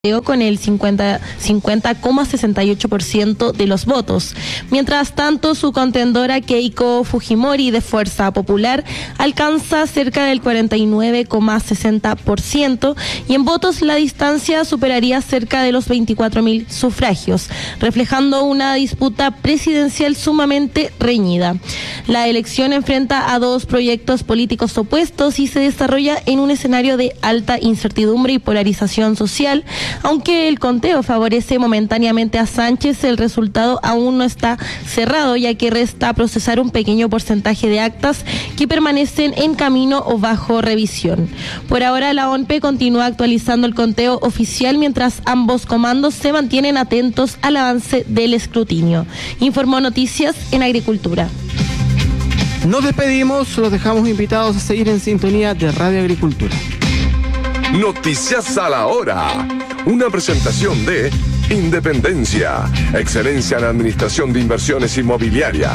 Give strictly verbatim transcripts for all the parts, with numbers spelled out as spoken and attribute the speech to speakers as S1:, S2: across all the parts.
S1: con el cincuenta coma sesenta y ocho por ciento de los votos. Mientras tanto, su contendora Keiko Fujimori de Fuerza Popular alcanza cerca del cuarenta y nueve coma sesenta por ciento y en votos la distancia superaría cerca de los veinticuatro mil sufragios, reflejando una disputa presidencial sumamente reñida. La elección enfrenta a dos proyectos políticos opuestos y se desarrolla en un escenario de alta incertidumbre y polarización social. Aunque el conteo favorece momentáneamente a Sánchez, el resultado aún no está cerrado, ya que resta procesar un pequeño porcentaje de actas que permanecen en camino o bajo revisión. Por ahora, la O N P continúa actualizando el conteo oficial mientras ambos comandos se mantienen atentos al avance del escrutinio. Informó Noticias en Agricultura.
S2: Nos despedimos, los dejamos invitados a seguir en sintonía de Radio Agricultura.
S3: Noticias a la hora. Una presentación de Independencia, excelencia en administración de inversiones inmobiliarias.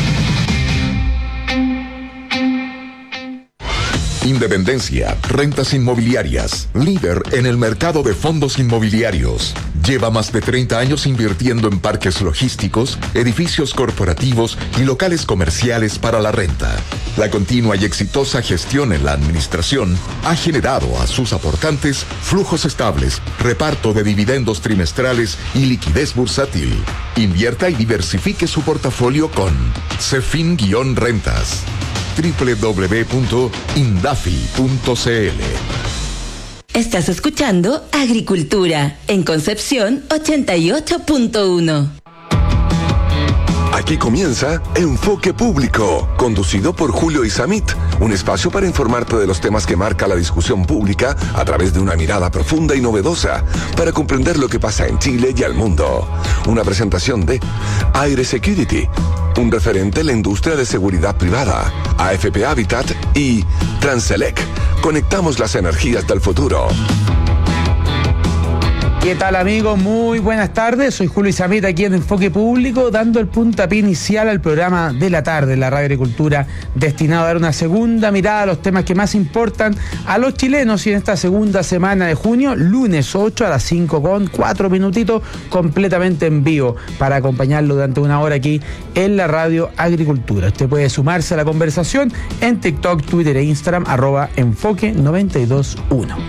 S3: Independencia, rentas inmobiliarias, líder en el mercado de fondos inmobiliarios. Lleva más de treinta años invirtiendo en parques logísticos, edificios corporativos y locales comerciales para la renta. La continua y exitosa gestión en la administración ha generado a sus aportantes flujos estables, reparto de dividendos trimestrales y liquidez bursátil. Invierta y diversifique su portafolio con Cefin-Rentas. doble u doble u doble u punto indafi punto c l.
S4: Estás escuchando Agricultura en Concepción ochenta y ocho punto uno.
S3: Aquí comienza Enfoque Público, conducido por Julio Isamit, un espacio para informarte de los temas que marca la discusión pública a través de una mirada profunda y novedosa para comprender lo que pasa en Chile y al mundo. Una presentación de Aire Security, un referente en la industria de seguridad privada, A F P Habitat y Transelec. Conectamos las energías del futuro.
S5: ¿Qué tal, amigos? Muy buenas tardes. Soy Julio Isamit aquí en Enfoque Público, dando el puntapié inicial al programa de la tarde en la Radio Agricultura, destinado a dar una segunda mirada a los temas que más importan a los chilenos y en esta segunda semana de junio, lunes ocho a las cinco con cuatro minutitos, completamente en vivo para acompañarlo durante una hora aquí en la Radio Agricultura. Usted puede sumarse a la conversación en TikTok, Twitter e Instagram, arroba Enfoque noventa y dos uno.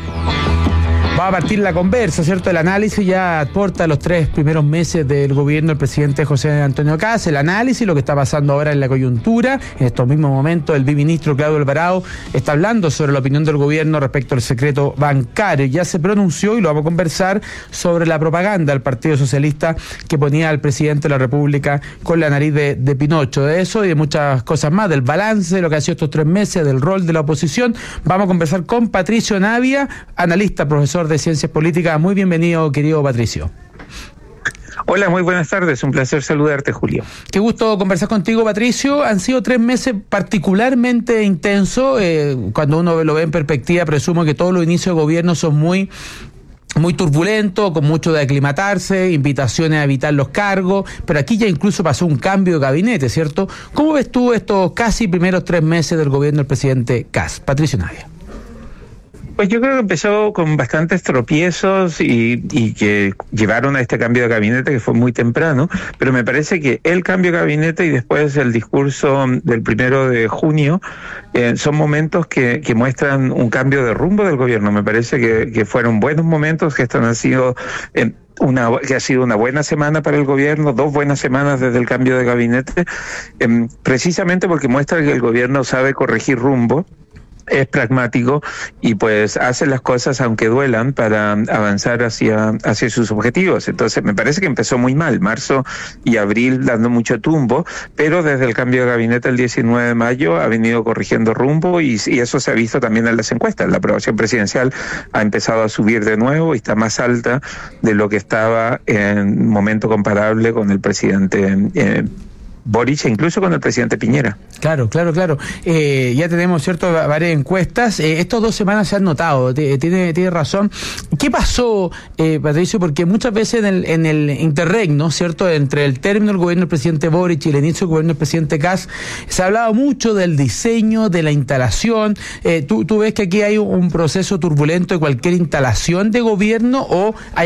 S5: Va a partir la conversa, ¿cierto? El análisis ya aporta los tres primeros meses del gobierno del presidente José Antonio Kast, el análisis, lo que está pasando ahora en la coyuntura. En estos mismos momentos, el viceministro Claudio Alvarado está hablando sobre la opinión del gobierno respecto al secreto bancario. Ya se pronunció, y lo vamos a conversar, sobre la propaganda del Partido Socialista que ponía al presidente de la República con la nariz de, de Pinocho. De eso y de muchas cosas más, del balance, de lo que ha sido estos tres meses, del rol de la oposición. Vamos a conversar con Patricio Navia, analista, profesor de Ciencias Políticas. Muy bienvenido, querido Patricio.
S6: Hola, muy buenas tardes. Un placer saludarte, Julio.
S5: Qué gusto conversar contigo, Patricio. Han sido tres meses particularmente intensos. Eh, cuando uno lo ve en perspectiva, presumo que todos los inicios de gobierno son muy... muy turbulento, con mucho de aclimatarse, invitaciones a evitar los cargos, pero aquí ya incluso pasó un cambio de gabinete, ¿cierto? ¿Cómo ves tú estos casi primeros tres meses del gobierno del presidente Kast? Patricio Navia.
S6: Pues yo creo que empezó con bastantes tropiezos y, y que llevaron a este cambio de gabinete que fue muy temprano, pero me parece que el cambio de gabinete y después el discurso del primero de junio eh, son momentos que, que muestran un cambio de rumbo del gobierno. Me parece que, que fueron buenos momentos, que estos han sido... Eh, Una, que ha sido una buena semana para el gobierno, dos buenas semanas desde el cambio de gabinete, eh, precisamente porque muestra que el gobierno sabe corregir rumbo, es pragmático y pues hace las cosas aunque duelan para avanzar hacia, hacia sus objetivos. Entonces me parece que empezó muy mal, marzo y abril dando mucho tumbo, pero desde el cambio de gabinete el diecinueve de mayo ha venido corrigiendo rumbo y, y eso se ha visto también en las encuestas. La aprobación presidencial ha empezado a subir de nuevo y está más alta de lo que estaba en un momento comparable con el presidente eh, Boric e incluso con el presidente Piñera.
S5: Claro, claro, claro. Eh, ya tenemos, ¿cierto?, varias encuestas. Eh, estas dos semanas se han notado, tiene, tiene razón. ¿Qué pasó, eh, Patricio? Porque muchas veces en el, en el interregno, ¿cierto?, entre el término del gobierno del presidente Boric y el inicio del gobierno del presidente Kast, se ha hablado mucho del diseño, de la instalación. Eh, ¿tú, ¿Tú ves que aquí hay un proceso turbulento de cualquier instalación de gobierno o hay